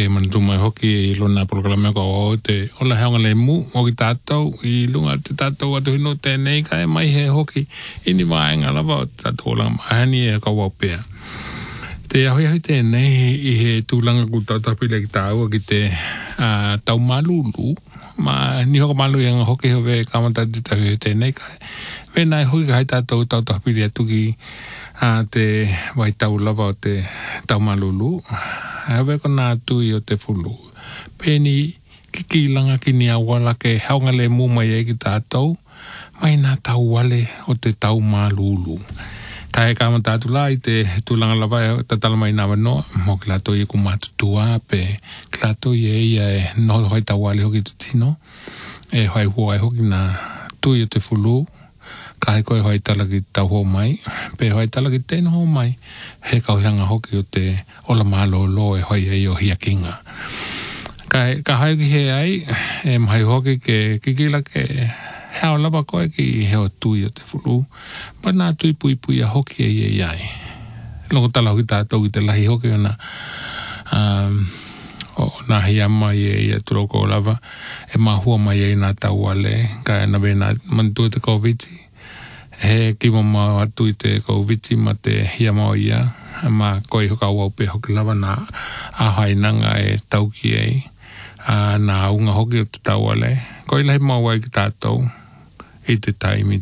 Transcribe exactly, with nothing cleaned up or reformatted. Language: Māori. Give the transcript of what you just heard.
ke man tuma hoki i lona programa ko o te ola heonga le mu o ki tātou i lunga te tātou atu hino tēnei ka e mai he hoki ini waenga lava o tātou langa mahani e ka wapea. Te ahui ahui tēnei i he tūlanga ku tautapile ki tāua ki te uh, tau malulu ma ni hoka malu i anga hoki hove kamata te tahui tēnei ka Venai hui ka hai tātou tautapile atu ki uh, te wai tau lava o te tau malulu. Hawe ko nā tui o te fulu. Pēni ki langa ki ni awala ke haunga le mu mai e ki tātou. Mai nā tau wale o te tau malulu. Ka he kāma tātu la i te tūlanga lava e tatala mai nā wanoa. Mo ki lato i ku mātutua pe ki lato i e ia e noho hoi tau wale hoki te tino. E hoi hua e hoki nā tui o te fulu. Ka he koe hoi tala ki tau ho mai. Pe hoi tala ki tēno ho mai. He kauhanga hoki o te ola malo lo e hoi e o hiakinga. Ka, ka hai ki he ai, e mahai hoki ke kikila ke heo lava koe ki heo tui o te fulu. Pa nā tui pui pui a hoki e e ai. Longo tala hoki tātou ki te lahi hoki o nā um, o nā hiama i e i a turoko lava. E mahua mai e nā tau ale, ka e nawe nā mantua te koviti. He ki mama atu i te koviti ma te hiama o ia. Ma koi hoka wau pe hoki lava nā ahainanga e tauki ei. Nā unga hoki o te tauale. Koi lahi maua i ki tātou i te taimi